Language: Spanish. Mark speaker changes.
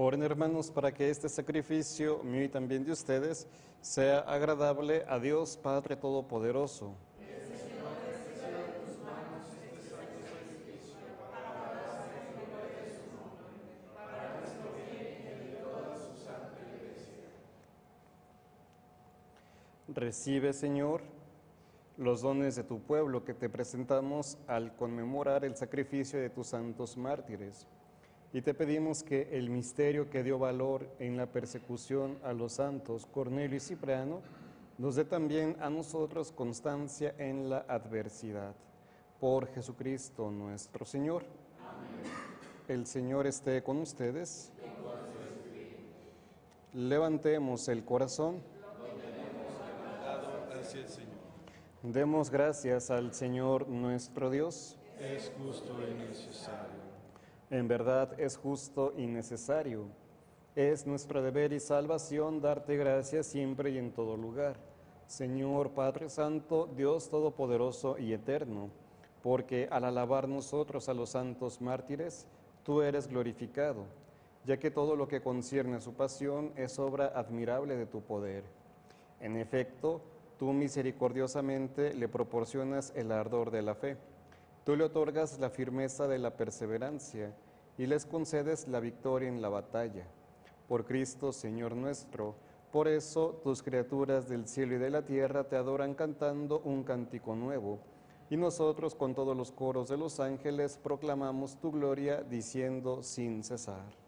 Speaker 1: Oren, hermanos, para que este sacrificio mío y también de ustedes sea agradable a Dios Padre Todopoderoso. Recibe, Señor, los dones de tu pueblo que te presentamos al conmemorar el sacrificio de tus santos mártires. Y te pedimos que el misterio que dio valor en la persecución a los santos Cornelio y Cipriano nos dé también a nosotros constancia en la adversidad. Por Jesucristo nuestro Señor. Amén. El Señor esté con ustedes. Levantemos el corazón.
Speaker 2: Hacia el Señor.
Speaker 1: Demos gracias al Señor nuestro Dios.
Speaker 2: Es justo y necesario.
Speaker 1: En verdad es justo y necesario. Es nuestro deber y salvación darte gracias siempre y en todo lugar, Señor Padre Santo, Dios Todopoderoso y Eterno, porque al alabar nosotros a los santos mártires, tú eres glorificado, ya que todo lo que concierne a su pasión es obra admirable de tu poder. En efecto, tú misericordiosamente le proporcionas el ardor de la fe. Tú le otorgas la firmeza de la perseverancia y les concedes la victoria en la batalla. Por Cristo, Señor nuestro, por eso tus criaturas del cielo y de la tierra te adoran cantando un cántico nuevo. Y nosotros con todos los coros de los ángeles proclamamos tu gloria diciendo sin cesar.